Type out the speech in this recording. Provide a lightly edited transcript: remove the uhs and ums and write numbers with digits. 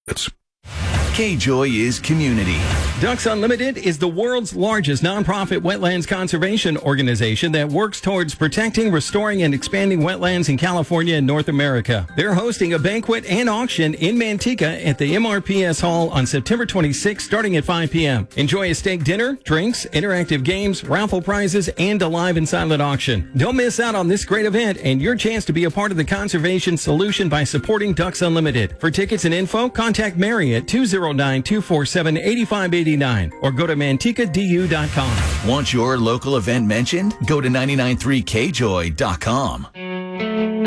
K-Joy is community. Ducks Unlimited is the world's largest nonprofit wetlands conservation organization that works towards protecting, restoring, and expanding wetlands in California and North America. They're hosting a banquet and auction in Manteca at the MRPS Hall on September 26, starting at 5 p.m. Enjoy a steak dinner, drinks, interactive games, raffle prizes, and a live and silent auction. Don't miss out on this great event and your chance to be a part of the conservation solution by supporting Ducks Unlimited. For tickets and info, contact Mary at 209-247-8589 or go to mantecadu.com. Want your local event mentioned? Go to 993kjoy.com.